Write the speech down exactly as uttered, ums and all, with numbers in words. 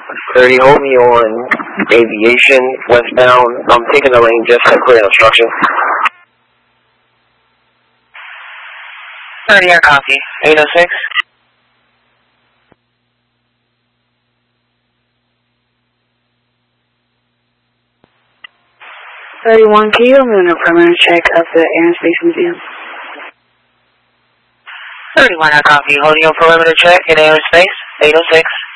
thirty, hold me on aviation, westbound. I'm taking the lane just to clear instruction. thirty, I copy. eight oh six. thirty-one, can you help me on a perimeter check of the Air and Space Museum? thirty-one, I copy. Holding your perimeter check in aerospace. eight oh six.